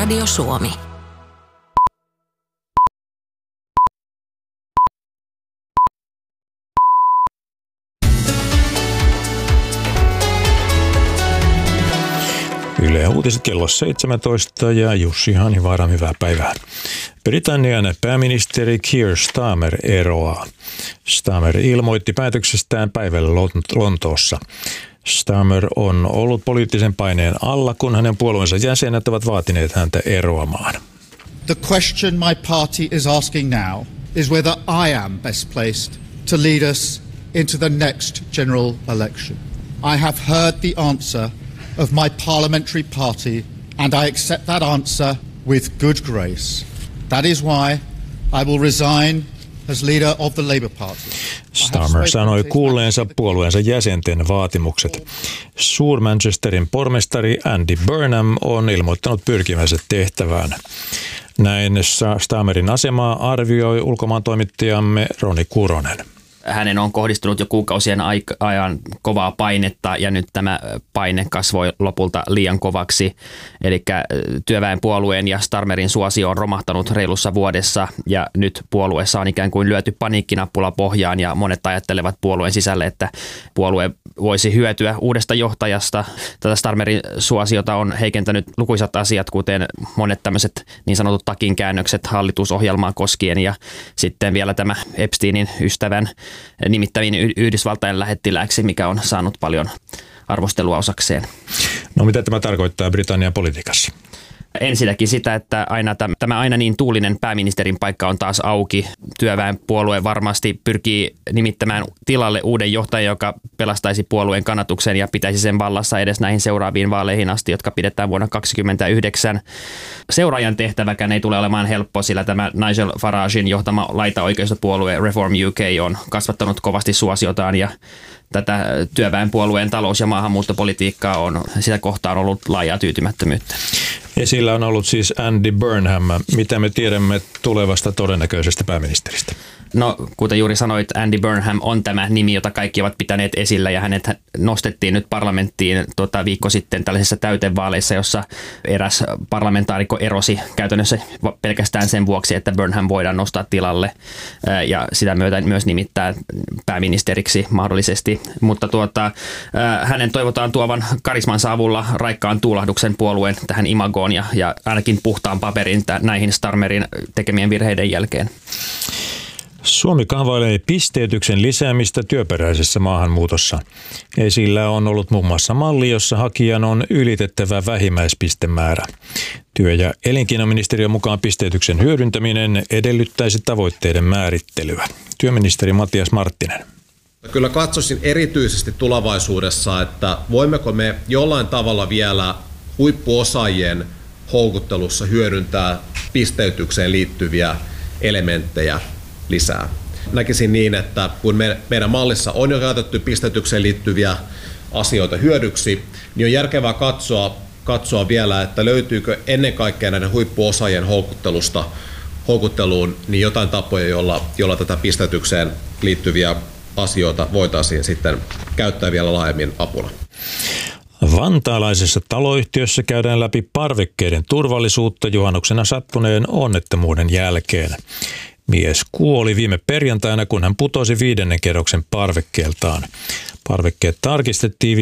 Radio Suomi. Yle Uutiset kello 17 ja Jussi Hanivaara, hyvää päivää. Britannian pääministeri Keir Starmer eroaa. Starmer ilmoitti päätöksestään päivällä Lontoossa. Starmer on ollut poliittisen paineen alla, kun hänen puolueensa jäsenet ovat vaatineet häntä eroamaan. The question my party is asking now is whether I am best placed to lead us into the next general election. I have heard the answer of my parliamentary party and I accept that answer with good grace. That is why I will resign as leader of the Labour Party. Starmer sanoi kuulleensa puolueensa jäsenten vaatimukset. Suur-Manchesterin pormestari Andy Burnham on ilmoittanut pyrkivänsä tehtävään. Näin Starmerin asemaa arvioi ulkomaantoimittajamme Roni Kuronen. Hänen on kohdistunut jo kuukausien ajan kovaa painetta ja nyt tämä paine kasvoi lopulta liian kovaksi. Eli työväenpuolueen ja Starmerin suosio on romahtanut reilussa vuodessa ja nyt puolueessa on ikään kuin lyöty paniikkinappula pohjaan ja monet ajattelevat puolueen sisälle, että puolue voisi hyötyä uudesta johtajasta. Tätä Starmerin suosiota on heikentänyt lukuisat asiat, kuten monet tämmöiset niin sanotut takinkäännökset hallitusohjelmaa koskien ja sitten vielä tämä Epsteinin ystävän nimittäin Yhdysvaltain lähettilääksi, mikä on saanut paljon arvostelua osakseen. No mitä tämä tarkoittaa Britannian politiikassa? Ensinnäkin sitä, että tämä aina niin tuulinen pääministerin paikka on taas auki. Työväenpuolue varmasti pyrkii nimittämään tilalle uuden johtajan, joka pelastaisi puolueen kannatuksen ja pitäisi sen vallassa edes näihin seuraaviin vaaleihin asti, jotka pidetään vuonna 2029. Seuraajan tehtäväkään ei tule olemaan helppo, sillä tämä Nigel Faragen johtama laitaoikeistopuolue Reform UK on kasvattanut kovasti suosiotaan ja tätä työväenpuolueen talous- ja maahanmuuttopolitiikkaa sitä kohtaan ollut laajaa tyytymättömyyttä. Esillä on ollut siis Andy Burnham. Mitä me tiedämme tulevasta todennäköisestä pääministeristä? No, kuten juuri sanoit, Andy Burnham on tämä nimi, jota kaikki ovat pitäneet esillä ja hänet nostettiin nyt parlamenttiin viikko sitten tällaisissa täytevaaleissa, jossa eräs parlamentaarikko erosi käytännössä pelkästään sen vuoksi, että Burnham voidaan nostaa tilalle ja sitä myötä myös nimittää pääministeriksi mahdollisesti. Mutta hänen toivotaan tuovan karismansa avulla raikkaan tuulahduksen puolueen tähän imagoon ja ainakin puhtaan paperin näihin Starmerin tekemien virheiden jälkeen. Suomi kaavailee pisteytyksen lisäämistä työperäisessä maahanmuutossa. Esillä on ollut muun muassa malli, jossa hakijan on ylitettävä vähimmäispistemäärä. Työ- ja elinkeinoministeriön mukaan pisteytyksen hyödyntäminen edellyttäisi tavoitteiden määrittelyä. Työministeri Matias Marttinen. Kyllä katsoisin erityisesti tulevaisuudessa, että voimmeko me jollain tavalla vielä huippuosaajien houkuttelussa hyödyntää pisteytykseen liittyviä elementtejä lisää. Näkisin niin, että kun meidän mallissa on jo käytetty pisteytykseen liittyviä asioita hyödyksi, niin on järkevää katsoa vielä, että löytyykö ennen kaikkea näiden huippuosaajien houkutteluun niin jotain tapoja, jolla tätä pisteytykseen liittyviä asioita voitaisiin sitten käyttää vielä laajemmin apuna. Vantaalaisessa taloyhtiössä käydään läpi parvekkeiden turvallisuutta juhannuksena sattuneen onnettomuuden jälkeen. Mies kuoli viime perjantaina, kun hän putosi 5. kerroksen parvekkeeltaan. Parvekkeet tarkistettiin